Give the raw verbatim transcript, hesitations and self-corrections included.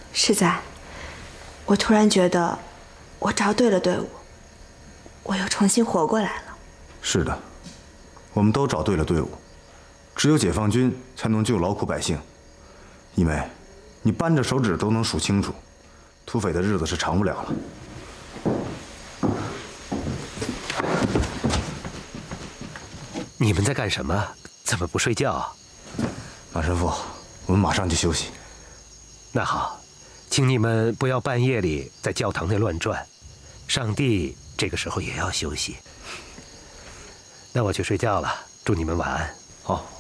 世仔，我突然觉得我找对了队伍，我又重新活过来了。 是的，我们都找对了队伍，只有解放军才能救劳苦百姓。一梅，你扳着手指都能数清楚，土匪的日子是长不了了。 你们在干什么？怎么不睡觉？ 马神父，我们马上就休息。 那好，请你们不要半夜里在教堂内乱转，上帝这个时候也要休息。那我去睡觉了，祝你们晚安。 好。